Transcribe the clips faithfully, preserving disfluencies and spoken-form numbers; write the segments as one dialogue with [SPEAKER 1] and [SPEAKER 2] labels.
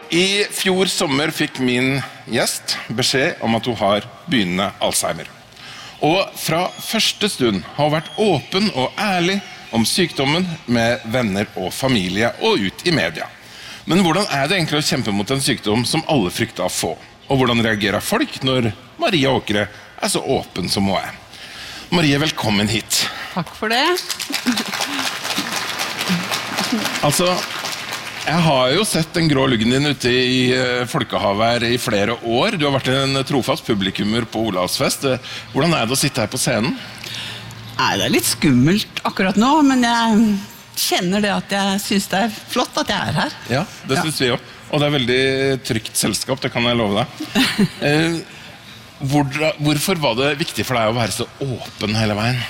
[SPEAKER 1] I fjor sommer fikk min gjest beskjed om at hun har begynnende Alzheimer. Og fra første stund har hun vært åpen og ærlig om sykdommen med venner og familie og ut i media. Men hvordan er det egentlig å kjempe mot en sykdom som alle frykter å få? Og hvordan reagerer folk når Marie Åkre er så åpen som hun er? Marie, velkommen hit.
[SPEAKER 2] Takk for det.
[SPEAKER 1] Altså, jeg har jo sett den grå luggen din ute i Folkehavet her i flere år. Du har vært en trofast publikummer på Olavsfest. Hvordan er det å sitte her på scenen?
[SPEAKER 2] Nei, det er litt skummelt akkurat nå, men jeg kjenner det at jeg synes det er flott at jeg er her.
[SPEAKER 1] Ja, det ja. synes vi også. Og det er veldig trygt selskap, det kan jeg love deg. Eh, hvor, hvorfor var det viktig for deg å være så åpen hele veien?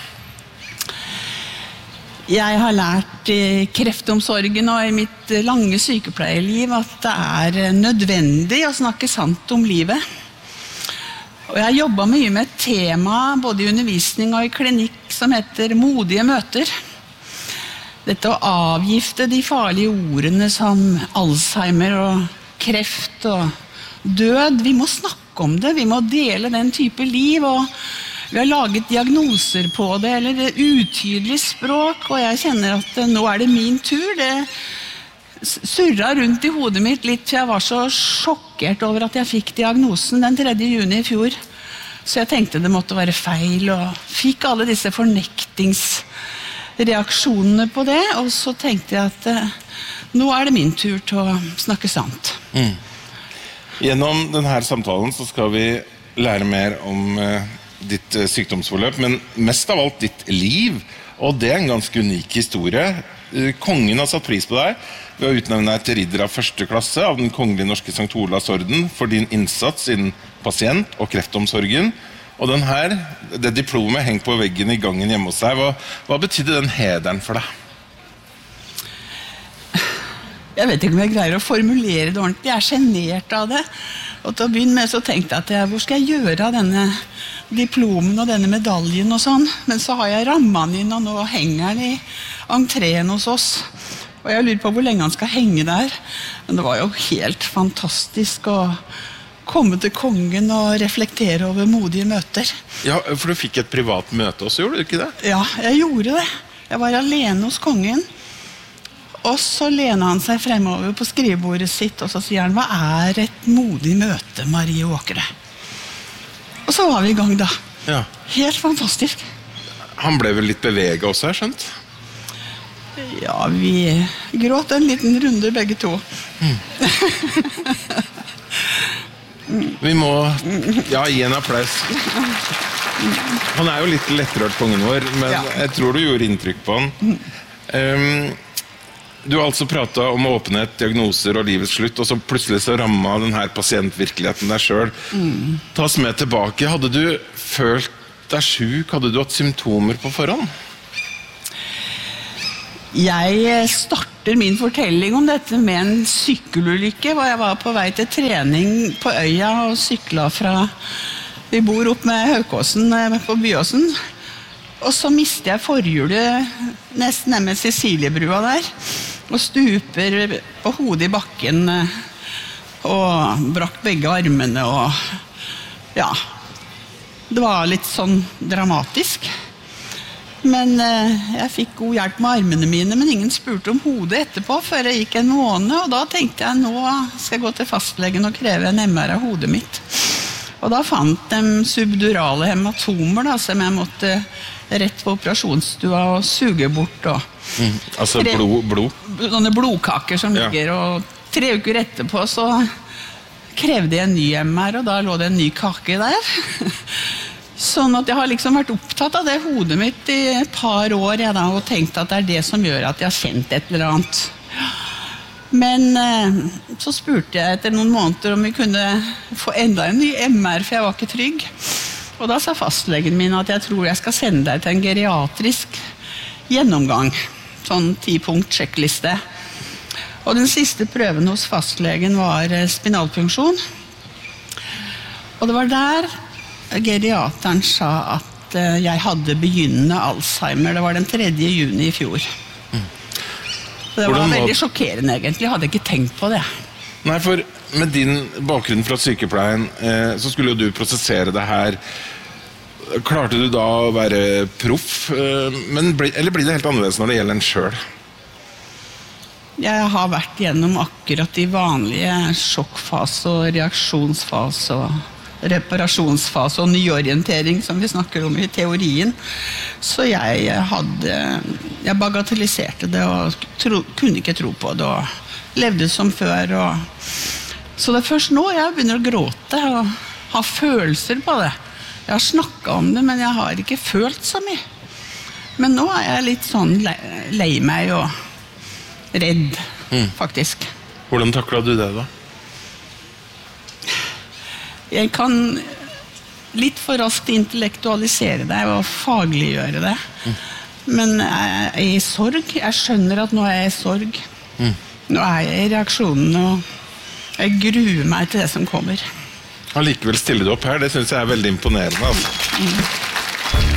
[SPEAKER 2] Jeg har lært i kreftomsorgen og i mitt lange sykepleierliv at det er nødvendig å snakke sant om livet. Og jeg har jobbet mye med et tema, både i undervisning og i klinikk, som heter modige møter. Dette å avgifte de farlige ordene som Alzheimer og kreft og død. Vi må snakke om det, vi må dele den type liv, og vi har laget diagnoser på det, eller utydelig språk, og jeg kjenner at nå er det min tur. Det surret rundt i hodet mitt litt, for jeg var så sjokkert over at jeg fikk diagnosen den tredje juni i fjor. Så jeg tenkte det måtte være feil, og fikk alle disse fornektings reaksjonene på det, og så tenkte jeg at eh, nå er det min tur til å snakke sant.
[SPEAKER 1] Mm. Gjennom denne samtalen så skal vi lære mer om eh, ditt eh, sykdomsforløp, men mest av alt ditt liv, og det er en ganske unik historie. Eh, kongen har satt pris på deg ved å utnevne deg til ridder av første klasse av den kongelige norske Sankt Olavs orden for din innsats innen pasient- og kreftomsorgen. Og den her, det diplomet hengt på veggen i gangen hjemme hos deg. Hva, hva betydde den hederen for deg?
[SPEAKER 2] Jeg vet ikke om jeg greier å formulere det ordentlig. Jeg er genert av det. Og til å begynne med så tenkte jeg at jeg, hvor skal jeg gjøre av denne diplomen og denne medaljen og sånn? Men så har jeg rammet den inn, og nå henger den i entreen hos oss. Og jeg lurer på hvor lenge han skal henge der. Men det var jo helt fantastisk å komme til kongen og reflektere over modige møter.
[SPEAKER 1] Ja, for du fikk et privat møte også, gjorde du ikke det?
[SPEAKER 2] Ja, jeg gjorde det. Jeg var alene hos kongen. Og så lener han seg fremover på skrivebordet sitt, og så sier han, hva er et modig møte, Marie Åkre? Og så var vi i gang da.
[SPEAKER 1] Ja.
[SPEAKER 2] Helt fantastisk.
[SPEAKER 1] Han ble vel litt beveget også, jeg skjønt?
[SPEAKER 2] Ja, vi gråt en liten runde begge to.
[SPEAKER 1] Mm. Vi må ja, gi en applaus. Han er jo litt lettrørt, kongen vår, men ja. Jeg tror du gjorde inntrykk på han. Um, du har altså pratet om åpenhet, diagnoser og livets slutt, og så plutselig så rammet denne pasientvirkeligheten deg selv. Mm. Ta oss med tilbake. Hadde du følt deg syk? Hadde du hatt symptomer på forhånd?
[SPEAKER 2] Jeg starter min fortelling om dette med en sykkelulykke, hvor jeg var på vei til trening på øya og syklet fra, vi bor opp med Haukåsen på Byåsen, og så mistet jeg forhjulet nesten ned med Ceciliebrua der, og stuper på hodet i bakken, og brakk begge armene, og ja, det var litt sånn dramatisk. Men eh, jeg fikk god hjelp med armene mine, men ingen spurte om hodet etterpå før jeg gikk en måned, og da tenkte jeg, nå skal jeg gå til fastlegen og kreve en M R av hodet mitt. Og da fant de subdurale hematomer da, som jeg måtte rett på operasjonsstua og suge bort. Og
[SPEAKER 1] mm, altså tre, blod, blod?
[SPEAKER 2] Sånne blodkaker som ja. Ligger, og tre uker etterpå så krevde jeg en ny M R, og da lå det en ny kake der. Sånn at jeg har liksom vært opptatt av det hodet mitt i et par år jeg da, og tenkt at det er det som gjør at jeg har kjent et eller annet. Men eh, så spurte jeg etter noen måneder om vi kunne få enda en ny M R, for jeg var ikke trygg. Og da sa fastlegen min at jeg tror jeg skal sende deg til en geriatrisk gjennomgang. Sånn ti-punkt sjekkliste. Og den siste prøven hos fastlegen var spinalfunksjon. Og det var der geriateren sa at jeg hadde begynnende Alzheimer. Det var den tredje juni i fjor. Mm. Det var veldig sjokkerende egentlig. Jeg hadde ikke tenkt på det.
[SPEAKER 1] Nei, for med din bakgrunn fra sykepleien, eh, så skulle jo du prosessere det her. Klarte du da å være proff, eh, men bli, eller blir det helt annerledes når det gjelder en selv?
[SPEAKER 2] Jeg har vært gjennom akkurat de vanlige sjokkfase og reaksjonsfase og reparasjonsfase og nyorientering som vi snakker om i teorien. Så jeg hadde, jeg bagatelliserte det og tro, kunne ikke tro på det og levde som før. Og, så det er først nå jeg begynner å gråte og ha følelser på det. Jeg har snakket om det, men jeg har ikke følt så mye. Men nå er jeg litt sånn lei, lei meg og redd, mm. faktisk.
[SPEAKER 1] Hvordan taklet du det da?
[SPEAKER 2] Jeg kan litt for raskt intellektualisere det og fagliggjøre det. Mm. Men jeg er i sorg. Jeg skjønner at nå er jeg i sorg. Mm. Nå er jeg i reaksjonen, og jeg gruer meg til det som kommer.
[SPEAKER 1] Allikevel stiller du opp her, det synes jeg er veldig imponerende. Altså. Mm.